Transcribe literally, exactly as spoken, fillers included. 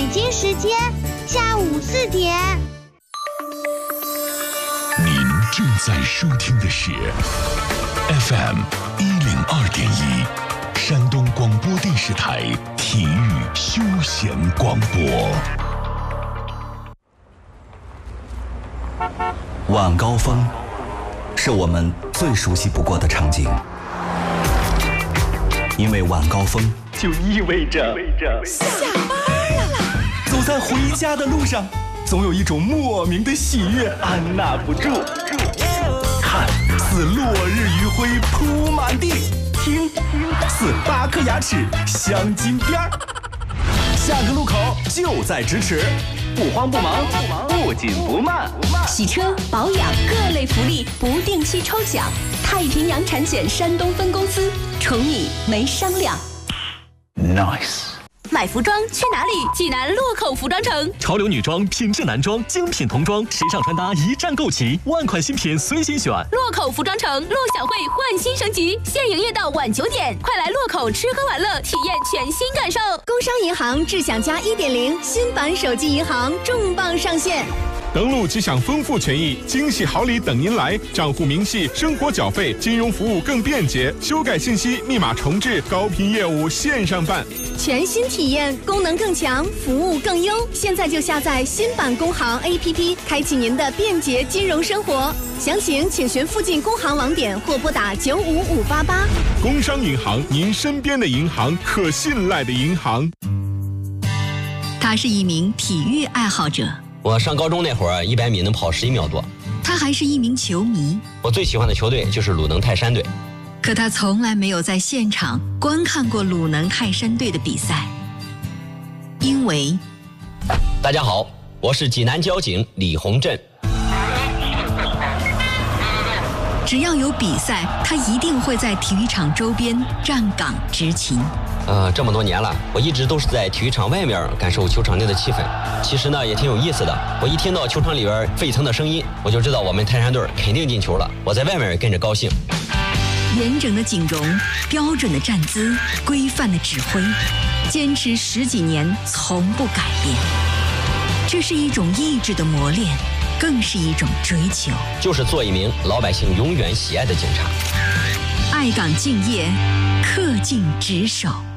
北京时间下午四点。 您正在收听的是 F M 一零二点一，山东广播电视台体育休闲广播。 晚高峰是我们最熟悉不过的场景，因为晚高峰就意味着下班了。 走在回家的路上，总有一种莫名的喜悦按捺不住。看似落日余晖铺满地，听似八颗牙齿镶金边儿。下个路口就在咫尺，不慌不忙，不紧不慢。 洗车保养各类福利不定期抽奖，太平洋产险山东分公司，宠你没商量。 Nice。 买服装去哪里？济南洛口服装城， 潮流女装、品质男装、精品童装、时尚穿搭一站购齐，万款新品随心选。 洛口服装城陆小慧焕新升级，现营业到晚九点，快来洛口吃喝玩乐，体验全新感受。 工商银行智享加 一点零 新版手机银行重磅上线。 登录即享丰富权益，惊喜好礼等您来！账户明细、生活缴费、金融服务更便捷，修改信息、密码重置，高频业务线上办。 全新体验，功能更强，服务更优。现在就下载新版工行 A P P， 开启您的便捷金融生活。详情请询附近工行网点或拨打九五五八八。 工商银行，您身边的银行，可信赖的银行。 他是一名体育爱好者。 我上高中那会儿，一百米能跑十一秒多。 他还是一名球迷。 我最喜欢的球队就是鲁能泰山队。 可他从来没有在现场观看过鲁能泰山队的比赛，因为…… 大家好，我是济南交警李洪振。 只要有比赛，他一定会在体育场周边站岗执勤。 呃，这么多年了，我一直都是在体育场外面感受球场内的气氛。其实呢，也挺有意思的。我一听到球场里边沸腾的声音，我就知道我们泰山队肯定进球了。我在外面也跟着高兴。 严整的景容，标准的站姿，规范的指挥，坚持十几年，从不改变。这是一种意志的磨练，更是一种追求。 就是做一名老百姓永远喜爱的警察。 爱岗敬业，恪尽职守。